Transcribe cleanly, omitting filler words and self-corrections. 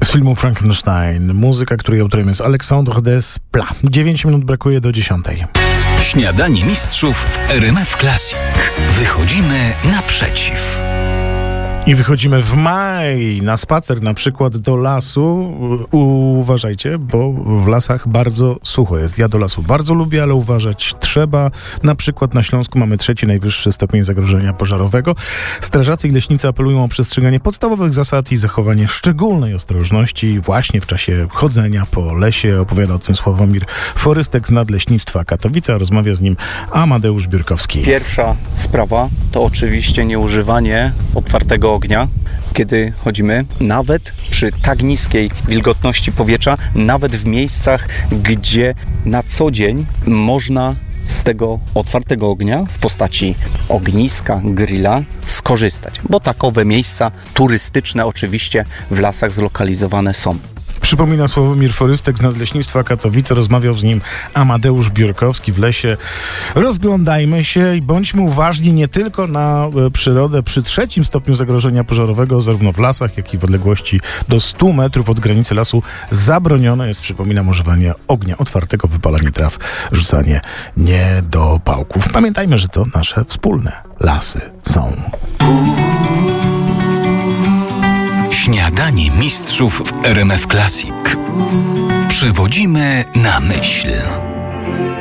Z filmu Frankenstein. Muzyka, której autorem jest Alexandre Desplat. 9 minut brakuje do 10. Śniadanie mistrzów w RMF Classic. Wychodzimy naprzeciw. I wychodzimy w maj na spacer, na przykład do lasu. Uważajcie, bo w lasach bardzo sucho jest. Ja do lasu bardzo lubię, ale uważać trzeba. Na przykład na Śląsku mamy 3. najwyższy stopień zagrożenia pożarowego. Strażacy i leśnicy apelują o przestrzeganie podstawowych zasad i zachowanie szczególnej ostrożności właśnie w czasie chodzenia po lesie. Opowiada o tym Sławomir Forystek z Nadleśnictwa Katowice, a rozmawia z nim Amadeusz Biurkowski. Pierwsza sprawa to oczywiście nieużywanie otwartego ognia, kiedy chodzimy, nawet przy tak niskiej wilgotności powietrza, nawet w miejscach, gdzie na co dzień można z tego otwartego ognia w postaci ogniska, grilla skorzystać, bo takowe miejsca turystyczne oczywiście w lasach zlokalizowane są. Przypomina Sławomir Forystek z Nadleśnictwa Katowice. Rozmawiał z nim Amadeusz Biurkowski w lesie. Rozglądajmy się i bądźmy uważni nie tylko na przyrodę przy 3. stopniu zagrożenia pożarowego, zarówno w lasach, jak i w odległości do 100 metrów od granicy lasu zabronione jest, przypominam, używanie ognia otwartego, wypalanie traw, rzucanie niedopałków. Pamiętajmy, że to nasze wspólne lasy są. Śniadanie mistrzów w RMF Classic. Przywodzimy na myśl.